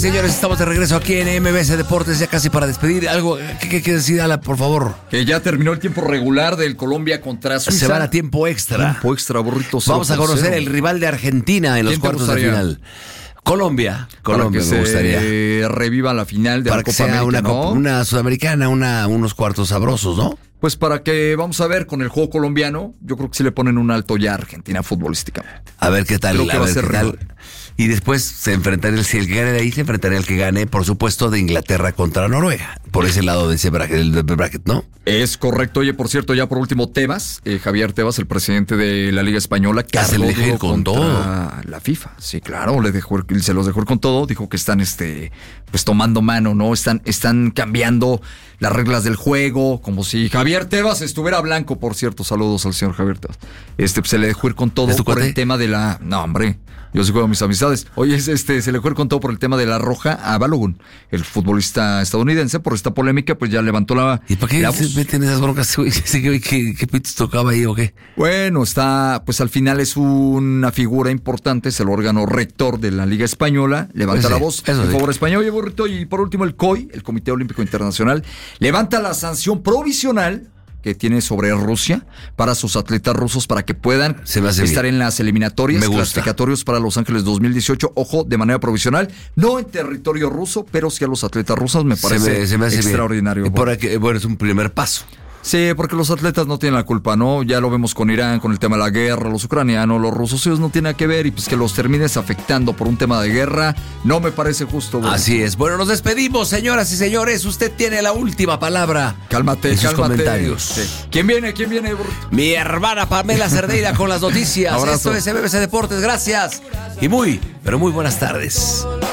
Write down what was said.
señores, estamos de regreso aquí en MBS Deportes, ya casi para despedir. Algo que decir, Ala, por favor. Que ya terminó el tiempo regular del Colombia contra Suiza. Se van a tiempo extra. Tiempo extra, burrito. Vamos a conocer el rival de Argentina en los cuartos de final. Colombia me gustaría. Reviva la final de la Copa América, ¿no? Una sudamericana, unos cuartos sabrosos, ¿no? Pues para que, vamos a ver, con el juego colombiano, yo creo que sí le ponen un alto ya a Argentina futbolísticamente. A ver qué tal. Creo que va a ser rival. Y después se enfrentaría, si el que gane de ahí, se enfrentaría el que gane, por supuesto, de Inglaterra contra Noruega. Por ese lado de ese bracket, ¿no? Es correcto. Oye, por cierto, ya por último, Tebas, Javier Tebas, el presidente de la Liga Española, que se le dejó ir con todo. La FIFA. Sí, claro, se los dejó ir con todo. Dijo que están pues tomando mano, ¿no? Están cambiando las reglas del juego, como si Javier Tebas estuviera blanco, por cierto. Saludos al señor Javier Tebas. Pues se le dejó ir con todo por el tema de la... No, hombre, yo sí juego a mis amistades. Oye, se le dejó ir con todo por el tema de la roja a Balogun, el futbolista estadounidense. Por esta polémica, pues ya levantó la... ¿Y para qué se meten esas broncas? ¿Qué pitos tocaba ahí o qué? Bueno, pues al final es una figura importante, es el órgano rector de la Liga Española, levanta la voz en favor español. Oye, burrito, y por último el COI, el Comité Olímpico Internacional, levanta la sanción provisional que tiene sobre Rusia para sus atletas rusos para que puedan estar en las eliminatorias clasificatorios para Los Ángeles 2018. Ojo, de manera provisional, no en territorio ruso, pero sí a los atletas rusos. Me parece extraordinario. Bueno, es un primer paso. Sí, porque los atletas no tienen la culpa, ¿no? Ya lo vemos con Irán, con el tema de la guerra, los ucranianos, los rusos, ellos no tienen nada que ver, y pues que los termines afectando por un tema de guerra, no me parece justo. Bueno. Así es. Bueno, nos despedimos, señoras y señores. Usted tiene la última palabra. Cálmate, sus comentarios. Sí. ¿Quién viene, burrito? Mi hermana Pamela Cerdeira con las noticias. Abrazo. Esto es MBC Deportes, gracias. Y muy, pero muy buenas tardes.